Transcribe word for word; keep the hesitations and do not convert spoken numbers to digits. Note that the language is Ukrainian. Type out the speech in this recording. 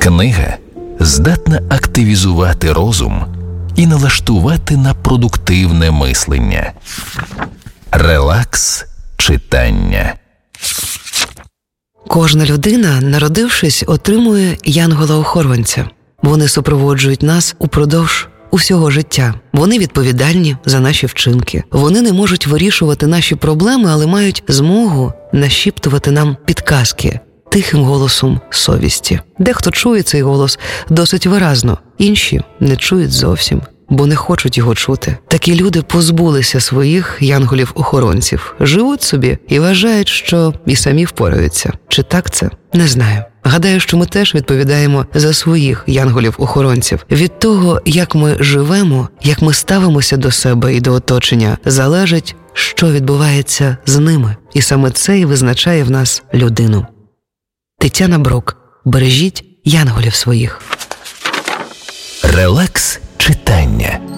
Книга здатна активізувати розум і налаштувати на продуктивне мислення. Релакс читання. Кожна людина, народившись, отримує янгола-охоронця. Вони супроводжують нас упродовж усього життя. Вони відповідальні за наші вчинки. Вони не можуть вирішувати наші проблеми, але мають змогу нашіптувати нам підказки тихим голосом совісті. Дехто чує цей голос досить виразно, інші не чують зовсім, бо не хочуть його чути. Такі люди позбулися своїх янголів-охоронців, живуть собі і вважають, що і самі впораються. Чи так це? Не знаю. Гадаю, що ми теж відповідаємо за своїх янголів-охоронців. Від того, як ми живемо, як ми ставимося до себе і до оточення, залежить, що відбувається з ними. І саме це і визначає в нас людину. Тетяна Брок. Бережіть янголів своїх. Релакс читання.